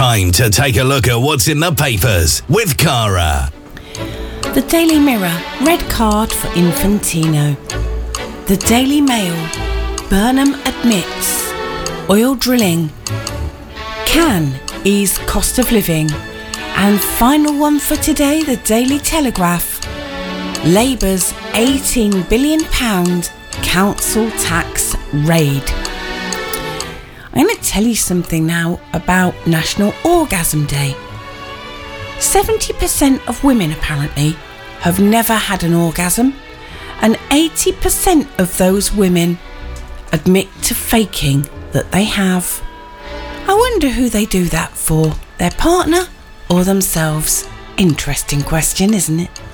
Time to take a look at what's in the papers with Cara. The Daily Mirror, red card for Infantino. The Daily Mail, Burnham admits oil drilling can ease cost of living. And final one for today, the Daily Telegraph, Labour's £18 billion council tax raid. I'm going to tell you something now about National Orgasm Day. 70% of women apparently have never had an orgasm, and 80% of those women admit to faking that they have. I wonder who they do that for, their partner or themselves? Interesting question, isn't it?